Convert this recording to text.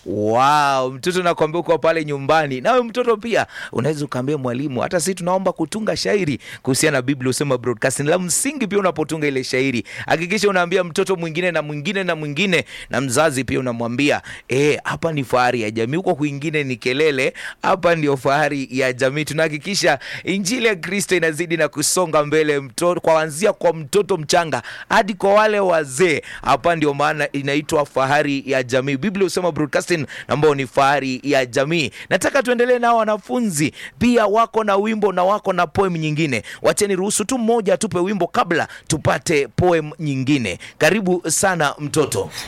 Wow, mtoto nakwambia uko pale nyumbani. Nawe mtoto pia unaweza ukaambia mwalimu, hata sisi tunaomba kutunga shairi kuhusiana na Biblia Usema Broadcasting. La msingi pia unapotunga ile shairi, hakikisha unaambia mtoto mwingine na mwingine na mwingine, na mzazi pia unamwambia, hapa ni fahari ya jamii, huko kwingine ni kelele, hapa ndio fahari ya jamii. Tunahakikisha injili ya Kristo inazidi na kusonga mbele, mtoto kuanzia kwa mtoto mchanga hadi kwa wale wazee. Hapa ndio maana inaitwa fahari ya jamii. Biblia Usema Broadcasting ambao ni fahari ya jamii. Nataka tuendelee na wanafunzi pia wako na wimbo na wako na poem nyingine. Wacheni ruhusu tu mmoja atupe wimbo kabla tupate poem nyingine. Karibu sana mtoto.